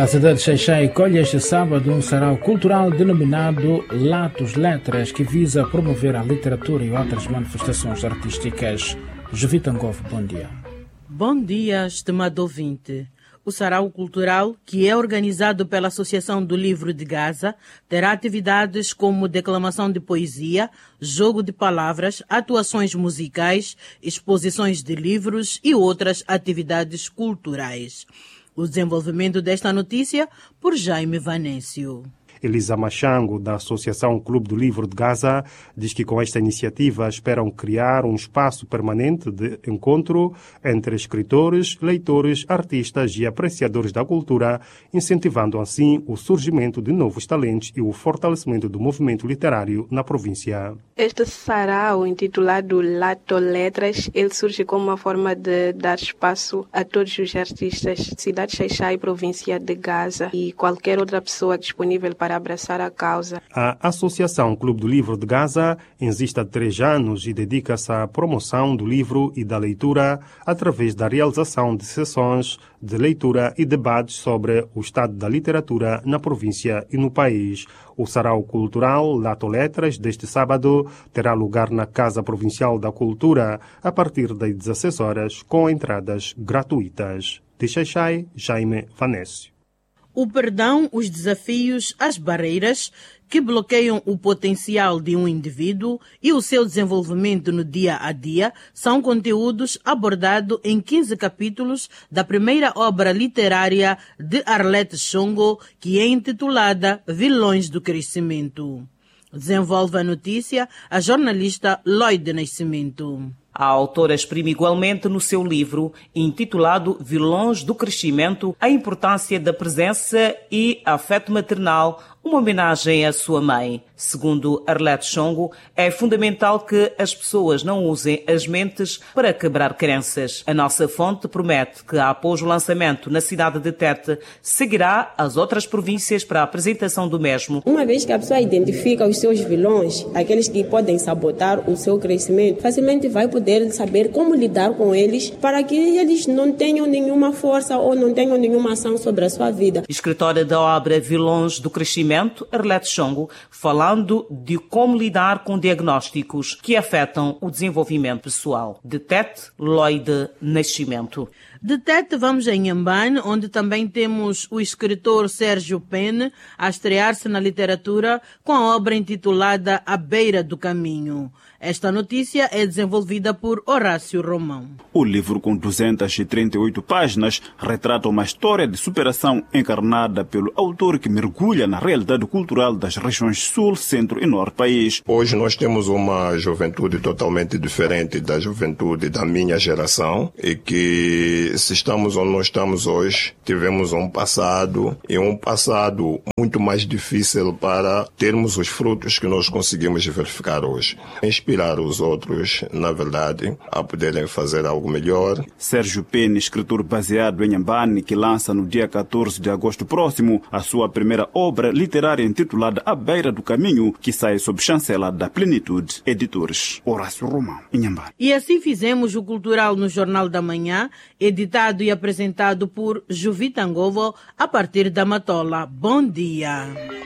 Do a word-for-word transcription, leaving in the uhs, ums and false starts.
A cidade de Xai-Xai colhe este sábado um sarau cultural denominado Latos Letras, que visa promover a literatura e outras manifestações artísticas. Jovita Ngovo, bom dia. Bom dia, estimado ouvinte. O sarau cultural, que é organizado pela Associação do Livro de Gaza, terá atividades como declamação de poesia, jogo de palavras, atuações musicais, exposições de livros e outras atividades culturais. O desenvolvimento desta notícia por Jaime Vanésio. Elisa Machango, da Associação Clube do Livro de Gaza, diz que com esta iniciativa esperam criar um espaço permanente de encontro entre escritores, leitores, artistas e apreciadores da cultura, incentivando assim o surgimento de novos talentos e o fortalecimento do movimento literário na província. Este sarau, intitulado Lato Letras, ele surge como uma forma de dar espaço a todos os artistas da cidade de Xai-Xai, província de Gaza, e qualquer outra pessoa disponível para abraçar a causa. A Associação Clube do Livro de Gaza existe há três anos e dedica-se à promoção do livro e da leitura através da realização de sessões de leitura e debates sobre o estado da literatura na província e no país. O sarau cultural Lato Letras deste sábado terá lugar na Casa Provincial da Cultura a partir das dezesseis horas com entradas gratuitas. De Xai-Xai, Jaime Vanésio. O perdão, os desafios, as barreiras que bloqueiam o potencial de um indivíduo e o seu desenvolvimento no dia a dia são conteúdos abordados em quinze capítulos da primeira obra literária de Arlete Shongo, que é intitulada Vilões do Crescimento. Desenvolve a notícia a jornalista Lloyd Nascimento. A autora exprime igualmente no seu livro, intitulado Vilões do Crescimento, a importância da presença e afeto maternal, uma homenagem à sua mãe. Segundo Arlete Shongo, é fundamental que as pessoas não usem as mentes para quebrar crenças. A nossa fonte promete que, após o lançamento na cidade de Tete, seguirá as outras províncias para a apresentação do mesmo. Uma vez que a pessoa identifica os seus vilões, aqueles que podem sabotar o seu crescimento, facilmente vai poder saber como lidar com eles para que eles não tenham nenhuma força ou não tenham nenhuma ação sobre a sua vida. Escritora da obra Vilões do Crescimento, Arlete Shongo, falando de como lidar com diagnósticos que afetam o desenvolvimento pessoal. De Tete, Lloyd Nascimento. De Tete vamos a Inhambane, onde também temos o escritor Sérgio Pene a estrear-se na literatura com a obra intitulada À Beira do Caminho. Esta notícia é desenvolvida por Horácio Romão. O livro, com duzentas e trinta e oito páginas, retrata uma história de superação encarnada pelo autor que mergulha na realidade cultural das regiões sul, centro e norte do país. Hoje nós temos uma juventude totalmente diferente da juventude da minha geração e que, se estamos onde nós estamos hoje, tivemos um passado e um passado muito mais difícil para termos os frutos que nós conseguimos verificar hoje. Inspirar os outros, na verdade, a poderem fazer algo melhor. Sérgio Pene, escritor baseado em Inhambane, que lança no dia catorze de agosto próximo a sua primeira obra literária intitulada À Beira do Caminho, que sai sob chancela da Plenitude Editores. Horácio Romão, Inhambane. E assim fizemos o Cultural no Jornal da Manhã, editado e apresentado por Jovita Ngovo, a partir da Matola. Bom dia.